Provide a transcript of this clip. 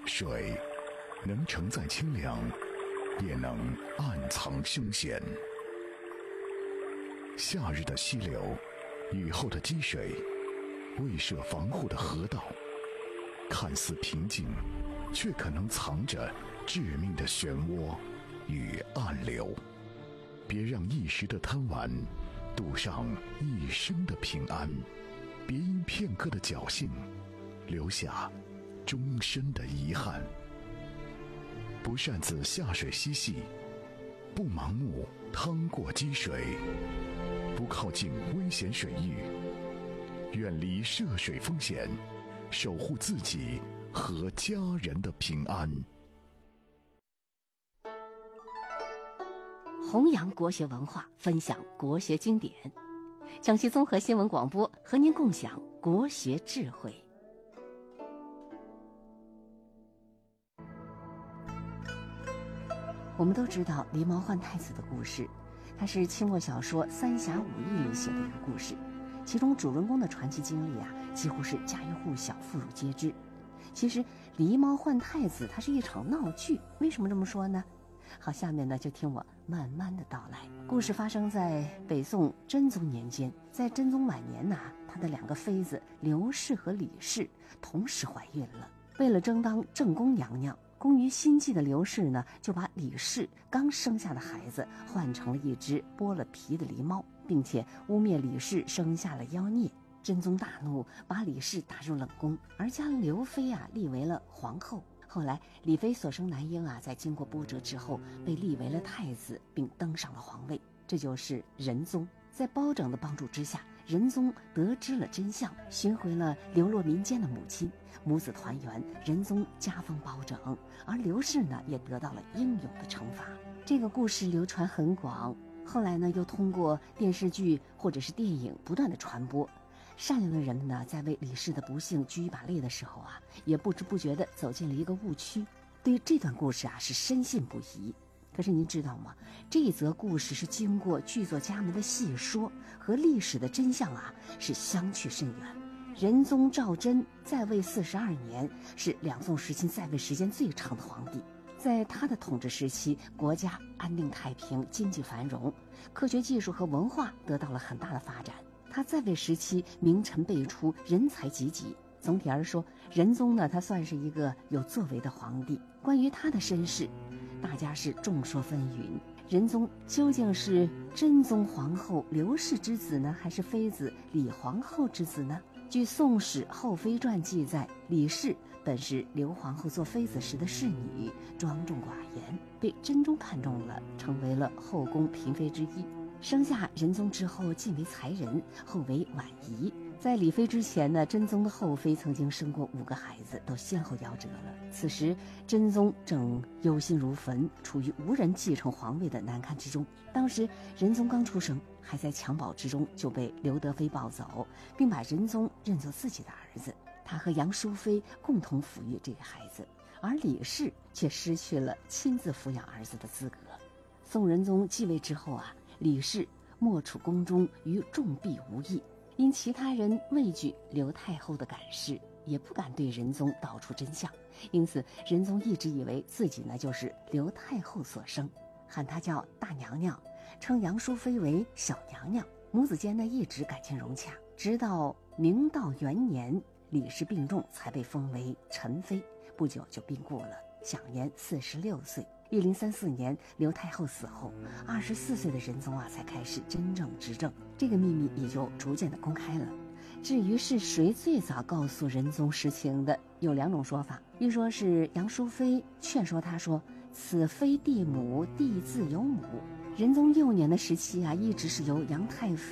水能承载清凉，也能暗藏凶险。夏日的溪流，雨后的积水，未设防护的河道，看似平静，却可能藏着致命的漩涡与暗流。别让一时的贪玩赌上一生的平安，别因片刻的侥幸留下终身的遗憾。不擅自下水嬉戏，不盲目趟过积水，不靠近危险水域，远离涉水风险，守护自己和家人的平安。 弘扬国学文化，分享国学经典。江西综合新闻广播和您共享国学智慧。我们都知道狸猫换太子的故事，它是清末小说《三侠五义》里写的一个故事，其中主人公的传奇经历几乎是家喻户晓，妇孺皆知。其实狸猫换太子它是一场闹剧，为什么这么说呢？好，下面呢就听我慢慢的道来。故事发生在北宋真宗年间，在真宗晚年他的两个妃子刘氏和李氏同时怀孕了。为了争当正宫娘娘，工于心计的刘氏呢，就把李氏刚生下的孩子换成了一只剥了皮的狸猫，并且污蔑李氏生下了妖孽。真宗大怒，把李氏打入冷宫，而将刘妃立为了皇后。后来李妃所生男婴在经过波折之后被立为了太子，并登上了皇位，这就是仁宗。在包拯的帮助之下，仁宗得知了真相，寻回了流落民间的母亲，母子团圆，仁宗加封包拯，而刘氏呢也得到了应有的惩罚。这个故事流传很广，后来呢又通过电视剧或者是电影不断的传播。善良的人们呢，在为李氏的不幸掬一把泪的时候也不知不觉地走进了一个误区，对这段故事是深信不疑。可是您知道吗？这一则故事是经过剧作家们的细说，和历史的真相是相去甚远。仁宗赵祯在位42年，是两宋时期在位时间最长的皇帝。在他的统治时期，国家安定太平，经济繁荣，科学技术和文化得到了很大的发展。他在位时期名臣辈出，人才济济。总体而说，仁宗呢，他算是一个有作为的皇帝。关于他的身世，大家是众说纷纭。仁宗究竟是真宗皇后刘氏之子呢，还是妃子李皇后之子呢？据《宋史·后妃传》记载，李氏本是刘皇后做妃子时的侍女，庄重寡言，被真宗看中了，成为了后宫嫔妃之一。生下仁宗之后，晋为才人，后为婉仪。在李妃之前呢，真宗的后妃曾经生过5个孩子，都先后夭折了。此时真宗正忧心如焚，处于无人继承皇位的难堪之中。当时仁宗刚出生，还在襁褓之中，就被刘德妃抱走，并把仁宗认作自己的儿子。他和杨淑妃共同抚育这个孩子，而李氏却失去了亲自抚养儿子的资格。宋仁宗继位之后李氏没处宫中，与众婢无异，因其他人畏惧刘太后的感事，也不敢对仁宗道出真相，因此仁宗一直以为自己呢就是刘太后所生，喊她叫大娘娘，称杨淑妃为小娘娘，母子间呢一直感情融洽。直到明道元年，李氏病重，才被封为宸妃，不久就病故了，享年46岁。1034年，刘太后死后，24岁的仁宗才开始真正执政，这个秘密也就逐渐的公开了。至于是谁最早告诉仁宗实情的，有2种说法。一说是杨淑妃劝说他说：“此非地母，地自有母。”仁宗6年的时期一直是由杨太妃